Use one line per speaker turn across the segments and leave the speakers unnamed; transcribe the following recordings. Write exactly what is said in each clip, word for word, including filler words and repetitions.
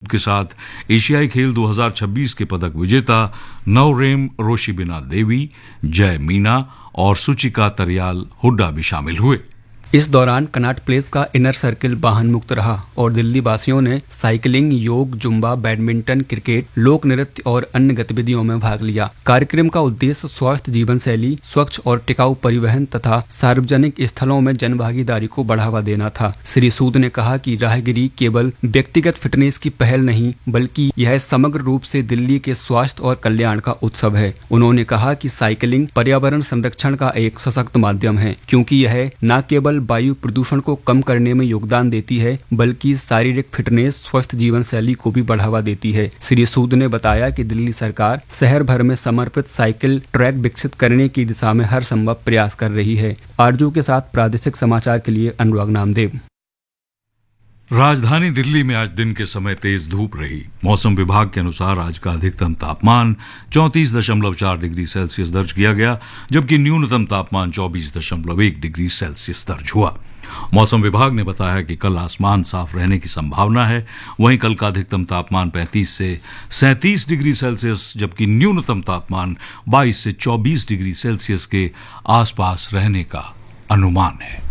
के साथ एशियाई खेल दो हज़ार छब्बीस के पदक विजेता नवरेम रोशिबिना देवी, जय मीना और सुचिका तरियाल हुड्डा भी शामिल हुए।
इस दौरान कनॉट प्लेस का इनर सर्किल वाहन मुक्त रहा और दिल्ली वासियों ने साइकिलिंग, योग, जुम्बा, बैडमिंटन, क्रिकेट, लोक नृत्य और अन्य गतिविधियों में भाग लिया। कार्यक्रम का उद्देश्य स्वस्थ जीवन शैली, स्वच्छ और टिकाऊ परिवहन तथा सार्वजनिक स्थलों में जनभागीदारी को बढ़ावा देना था। श्री सूद ने कहा कि राहगिरी केवल व्यक्तिगत फिटनेस की पहल नहीं, बल्कि यह समग्र रूप से दिल्ली के स्वास्थ्य और कल्याण का उत्सव है। उन्होंने कहा कि साइकिलिंग पर्यावरण संरक्षण का एक सशक्त माध्यम है, क्योंकि यह न केवल वायु प्रदूषण को कम करने में योगदान देती है, बल्कि शारीरिक फिटनेस, स्वस्थ जीवन शैली को भी बढ़ावा देती है। श्री सूद ने बताया कि दिल्ली सरकार शहर भर में समर्पित साइकिल ट्रैक विकसित करने की दिशा में हर संभव प्रयास कर रही है। आरजू के साथ प्रादेशिक समाचार के लिए अनुराग नामदेव।
राजधानी दिल्ली में आज दिन के समय तेज धूप रही। मौसम विभाग के अनुसार आज का अधिकतम तापमान चौंतीस दशमलव चार डिग्री सेल्सियस दर्ज किया गया, जबकि न्यूनतम तापमान चौबीस दशमलव एक डिग्री सेल्सियस दर्ज हुआ। मौसम विभाग ने बताया कि कल आसमान साफ रहने की संभावना है। वहीं कल का अधिकतम तापमान पैंतीस से सैंतीस डिग्री सेल्सियस, जबकि न्यूनतम तापमान बाईस से चौबीस डिग्री सेल्सियस के आसपास रहने का अनुमान है।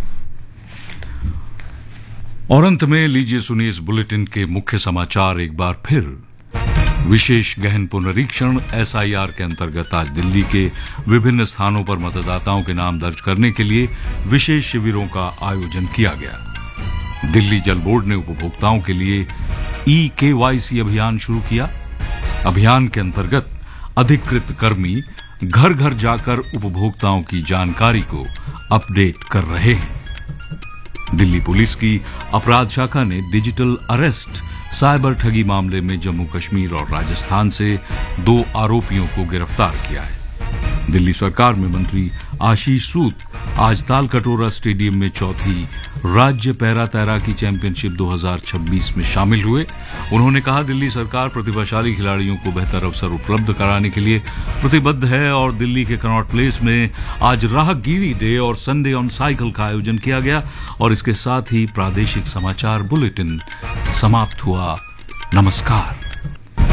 और अंत में लीजिए सुनिए इस बुलेटिन के मुख्य समाचार एक बार फिर। विशेष गहन पुनरीक्षण एसआईआर के अंतर्गत आज दिल्ली के विभिन्न स्थानों पर मतदाताओं के नाम दर्ज करने के लिए विशेष शिविरों का आयोजन किया गया। दिल्ली जल बोर्ड ने उपभोक्ताओं के लिए ई केवाईसी अभियान शुरू किया। अभियान के अंतर्गत अधिकृत कर्मी घर घर जाकर उपभोक्ताओं की जानकारी को अपडेट कर रहे हैं। दिल्ली पुलिस की अपराध शाखा ने डिजिटल अरेस्ट साइबर ठगी मामले में जम्मू कश्मीर और राजस्थान से दो आरोपियों को गिरफ्तार किया है। दिल्ली सरकार में मंत्री आशीष सूद आज तालकटोरा स्टेडियम में चौथी राज्य पैरा तैराकी चैंपियनशिप दो हज़ार छब्बीस में शामिल हुए। उन्होंने कहा, दिल्ली सरकार प्रतिभाशाली खिलाड़ियों को बेहतर अवसर उपलब्ध कराने के लिए प्रतिबद्ध है और दिल्ली के कनॉट प्लेस में आज राहगिरी डे और संडे ऑन साइकिल का आयोजन किया गया। और इसके साथ ही प्रादेशिक समाचार बुलेटिन समाप्त हुआ। नमस्कार।